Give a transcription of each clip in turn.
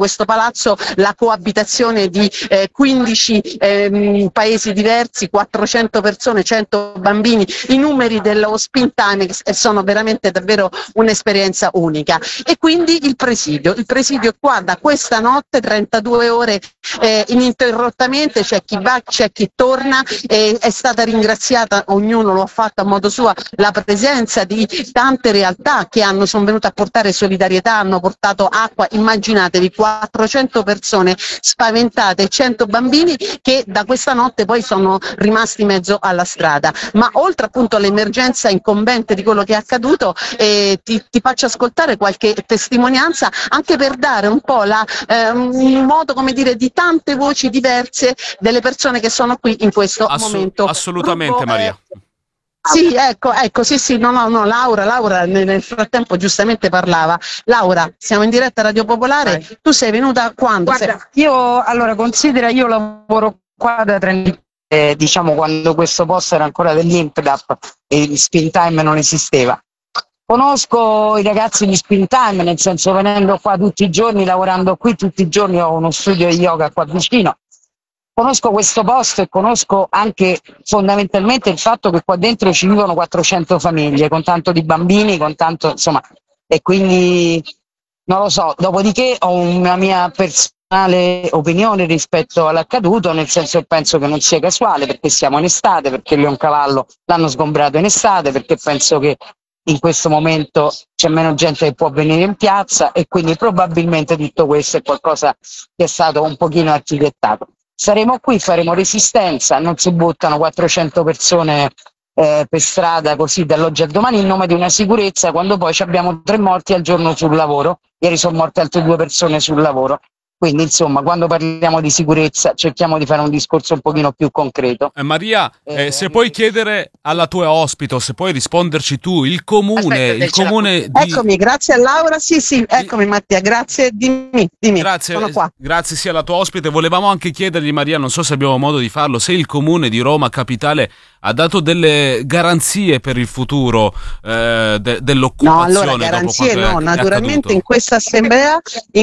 questo palazzo la coabitazione di 15 paesi diversi, 400 persone, 100 bambini, i numeri dello Spin Time sono veramente davvero un'esperienza unica. E quindi il presidio è qua da questa notte 32 ore ininterrottamente, c'è chi va, c'è chi torna, è stata ringraziata, ognuno lo ha fatto a modo suo, la presenza di tante realtà che sono venute a portare solidarietà, hanno portato acqua. Immaginatevi 400 persone spaventate e 100 bambini che da questa notte poi sono rimasti in mezzo alla strada. Ma oltre appunto all'emergenza incombente di quello che è accaduto, ti faccio ascoltare qualche testimonianza anche per dare un po' un modo, come dire, di tante voci diverse delle persone che sono qui in questo momento. Assolutamente, Maria. Sì, ecco, sì, no, Laura nel frattempo giustamente parlava. Laura, siamo in diretta a Radio Popolare. Vai. Tu sei venuta quando? Guarda, considera, io lavoro qua da 30 anni, diciamo quando questo posto era ancora dell'INPDAP e il Spin Time non esisteva. Conosco i ragazzi di Spin Time, nel senso, venendo qua tutti i giorni, lavorando qui tutti i giorni, ho uno studio di yoga qua vicino. Conosco questo posto e conosco anche fondamentalmente il fatto che qua dentro ci vivono 400 famiglie, con tanto di bambini, con tanto, insomma, e quindi non lo so. Dopodiché ho una mia personale opinione rispetto all'accaduto, nel senso che penso che non sia casuale, perché siamo in estate, perché Leoncavallo l'hanno sgombrato in estate, perché penso che in questo momento c'è meno gente che può venire in piazza e quindi probabilmente tutto questo è qualcosa che è stato un pochino architettato. Saremo qui, faremo resistenza, non si buttano 400 persone per strada così dall'oggi al domani in nome di una sicurezza, quando poi abbiamo 3 morti al giorno sul lavoro. Ieri sono morte altre 2 persone sul lavoro. Quindi insomma, quando parliamo di sicurezza cerchiamo di fare un discorso un pochino più concreto. Maria, se puoi chiedere alla tua ospite, se puoi risponderci tu, il comune Eccomi, grazie a Laura, sì, eccomi Mattia, grazie, dimmi, grazie, sono qua. Grazie sia alla tua ospite. Volevamo anche chiedergli, Maria, non so se abbiamo modo di farlo, se il comune di Roma Capitale ha dato delle garanzie per il futuro dell'occupazione. No, allora garanzie no, naturalmente in questa assemblea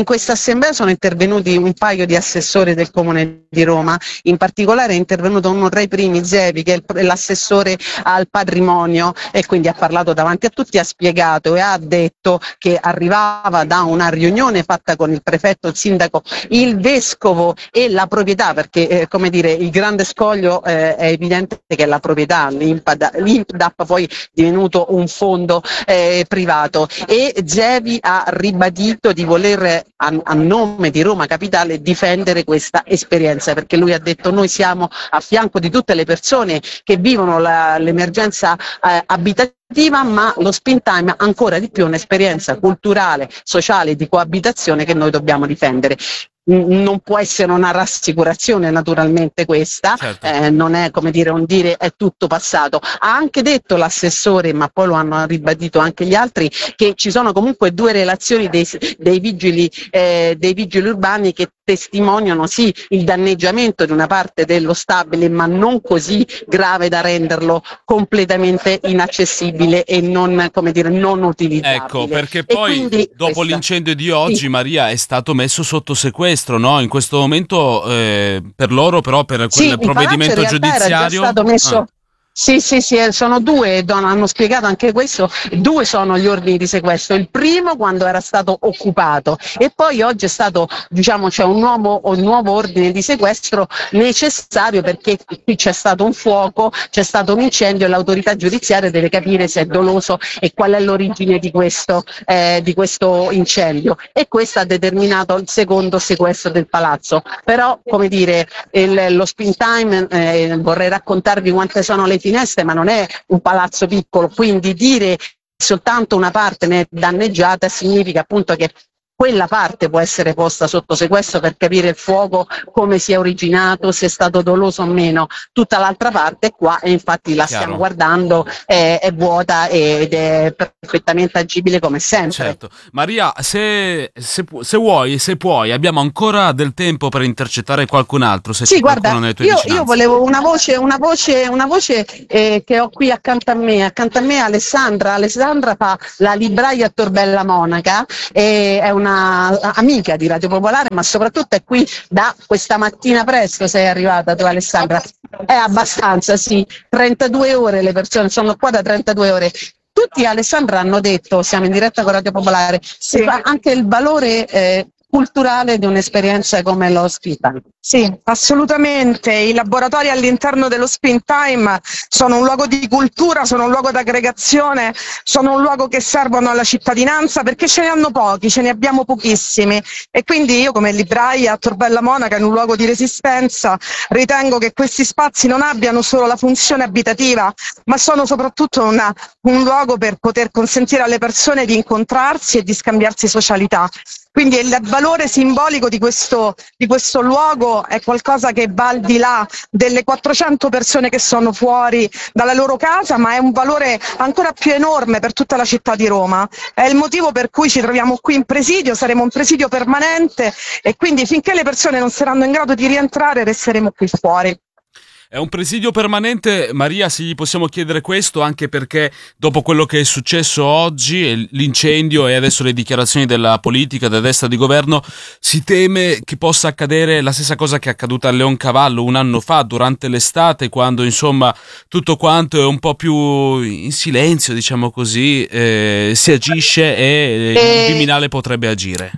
sono intervenuti un paio di assessori del comune di Roma, in particolare è intervenuto uno tra i primi, Zevi, che è l'assessore al patrimonio, e quindi ha parlato davanti a tutti, ha spiegato e ha detto che arrivava da una riunione fatta con il prefetto, il sindaco, il vescovo e la proprietà, perché come dire, il grande scoglio è evidente che è la proprietà, l'INPDAP poi è divenuto un fondo privato, e Zevi ha ribadito di voler a nome di Roma Capitale difendere questa esperienza, perché lui ha detto: noi siamo a fianco di tutte le persone che vivono l'emergenza abitativa, ma lo Spin Time ancora di più un'esperienza culturale, sociale, di coabitazione che noi dobbiamo difendere. Non può essere una rassicurazione naturalmente questa, certo. Non è come dire un dire è tutto passato. Ha anche detto l'assessore, ma poi lo hanno ribadito anche gli altri, che ci sono comunque 2 relazioni dei vigili urbani che testimoniano sì il danneggiamento di una parte dello stabile, ma non così grave da renderlo completamente inaccessibile e non, come dire, non utilizzabile. Ecco, perché poi dopo l'incendio di oggi, sì, Maria, è stato messo sotto sequestro, no? In questo momento per loro, però, per quel provvedimento giudiziario era già stato messo. Sì, sono 2, hanno spiegato anche questo, 2 sono gli ordini di sequestro, il primo quando era stato occupato e poi oggi è stato, diciamo, c'è un nuovo ordine di sequestro necessario perché qui c'è stato un fuoco, c'è stato un incendio e l'autorità giudiziaria deve capire se è doloso e qual è l'origine di questo incendio, e questo ha determinato il secondo sequestro del palazzo. Però, come dire, lo Spin Time, vorrei raccontarvi quante sono le finestre, ma non è un palazzo piccolo, quindi dire soltanto una parte ne è danneggiata significa appunto che quella parte può essere posta sotto sequestro per capire il fuoco come si è originato, se è stato doloso o meno. Tutta l'altra parte è qua e infatti la stiamo guardando, è vuota ed è perfettamente agibile come sempre. Certo. Maria, se vuoi, se puoi, abbiamo ancora del tempo per intercettare qualcun altro. Se sì, guarda, io volevo una voce che ho qui accanto a me Alessandra fa la libraia a Tor Bella Monaca, è una una amica di Radio Popolare, ma soprattutto è qui da questa mattina presto. Sei arrivata tu, Alessandra? È abbastanza, sì, 32 ore le persone, sono qua da 32 ore. Tutti, Alessandra, hanno detto, siamo in diretta con Radio Popolare, sì, anche il valore culturale di un'esperienza come lo Spin. Sì, assolutamente. I laboratori all'interno dello Spin Time sono un luogo di cultura, sono un luogo d'aggregazione, sono un luogo che servono alla cittadinanza, perché ce ne hanno pochi, ce ne abbiamo pochissimi, e quindi io, come libraia a Tor Bella Monaca, in un luogo di resistenza, ritengo che questi spazi non abbiano solo la funzione abitativa, ma sono soprattutto un luogo per poter consentire alle persone di incontrarsi e di scambiarsi socialità. Quindi il valore simbolico di questo luogo è qualcosa che va al di là delle 400 persone che sono fuori dalla loro casa, ma è un valore ancora più enorme per tutta la città di Roma. È il motivo per cui ci troviamo qui in presidio, saremo un presidio permanente, e quindi finché le persone non saranno in grado di rientrare resteremo qui fuori. È un presidio permanente, Maria, se gli possiamo chiedere questo, anche perché dopo quello che è successo oggi, l'incendio e adesso le dichiarazioni della politica, della destra di governo, si teme che possa accadere la stessa cosa che è accaduta a Leoncavallo un anno fa, durante l'estate, quando insomma tutto quanto è un po' più in silenzio, diciamo così, si agisce e il Viminale potrebbe agire.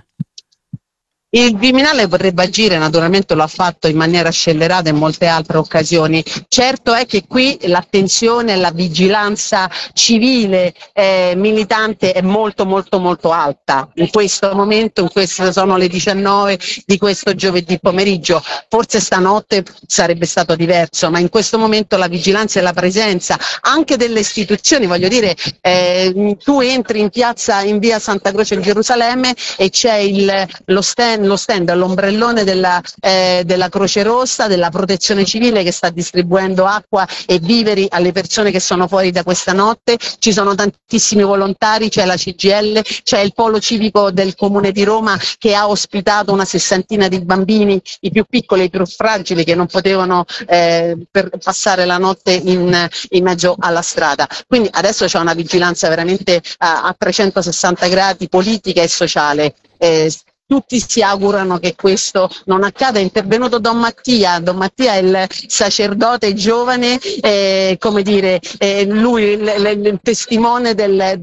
Il Viminale potrebbe agire, naturalmente lo ha fatto in maniera scellerata in molte altre occasioni. Certo è che qui l'attenzione e la vigilanza civile militante è molto molto molto alta in questo momento, sono le 19 di questo giovedì pomeriggio. Forse stanotte sarebbe stato diverso, ma in questo momento la vigilanza e la presenza anche delle istituzioni, voglio dire, tu entri in via Santa Croce in Gerusalemme e c'è lo stand, l'ombrellone della Croce Rossa, della Protezione Civile, che sta distribuendo acqua e viveri alle persone che sono fuori da questa notte. Ci sono tantissimi volontari, c'è la CGIL, c'è il polo civico del Comune di Roma che ha ospitato una 60ina di bambini, i più piccoli, i più fragili, che non potevano per passare la notte in mezzo alla strada. Quindi adesso c'è una vigilanza veramente a 360 gradi, politica e sociale. Tutti si augurano che questo non accada. È intervenuto Don Mattia è il sacerdote giovane, come dire, lui il testimone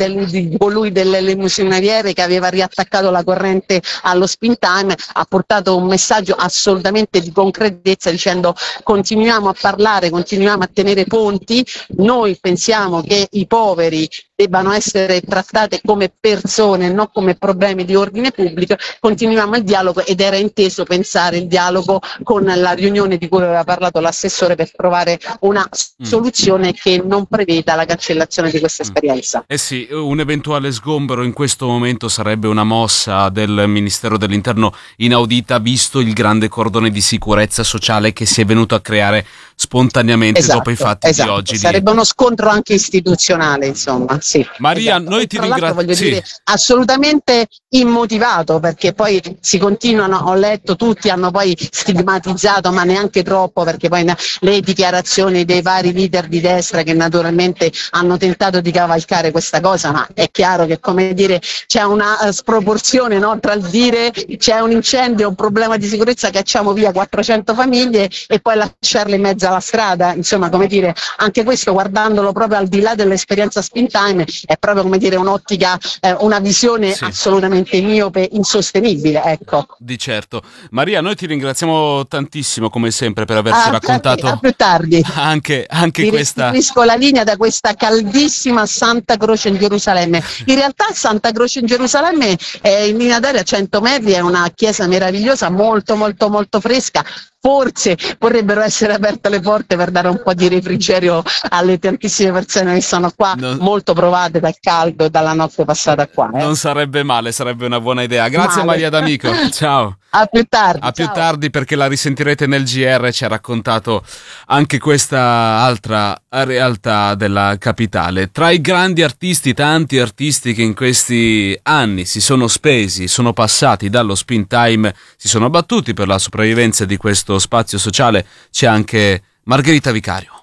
di colui dell'elemosiniere che aveva riattaccato la corrente allo Spin Time, ha portato un messaggio assolutamente di concretezza, dicendo: continuiamo a parlare, continuiamo a tenere ponti, noi pensiamo che i poveri debbano essere trattate come persone, non come problemi di ordine pubblico, continuiamo il dialogo, ed era inteso pensare il dialogo con la riunione di cui aveva parlato l'assessore per trovare una soluzione che non preveda la cancellazione di questa esperienza. Eh sì, un eventuale sgombero in questo momento sarebbe una mossa del Ministero dell'Interno inaudita, visto il grande cordone di sicurezza sociale che si è venuto a creare spontaneamente dopo i fatti di oggi. Sarebbe uno scontro anche istituzionale, insomma. Sì, Maria, noi ti ringraziamo. Voglio dire, assolutamente immotivato, perché poi si continuano, ho letto, tutti hanno poi stigmatizzato, ma neanche troppo, perché poi le dichiarazioni dei vari leader di destra che naturalmente hanno tentato di cavalcare questa cosa, ma è chiaro che, come dire, c'è una sproporzione, no, tra il dire c'è un incendio, un problema di sicurezza, cacciamo via 400 famiglie e poi lasciarle in mezzo alla strada. Insomma, come dire, anche questo, guardandolo proprio al di là dell'esperienza Spin Time, è proprio, come dire, un'ottica, una visione assolutamente miope, insostenibile, ecco. Di certo. Maria, noi ti ringraziamo tantissimo come sempre per averci raccontato a più tardi. anche ti questa. Restituisco la linea da questa caldissima Santa Croce in Gerusalemme. In realtà Santa Croce in Gerusalemme è in linea d'aria a 100 metri, è una chiesa meravigliosa, molto molto molto fresca. Forse vorrebbero essere aperte le porte per dare un po' di refrigerio alle tantissime persone che sono qua, molto provate dal caldo e dalla notte passata qua. Non sarebbe male, sarebbe una buona idea. Grazie Maria D'Amico, ciao. A più tardi. A più tardi, perché la risentirete nel GR, ci ha raccontato anche questa altra realtà della capitale. Tra i grandi artisti, tanti artisti che in questi anni si sono spesi, sono passati dallo Spin Time, si sono battuti per la sopravvivenza di questo spazio sociale, c'è anche Margherita Vicario.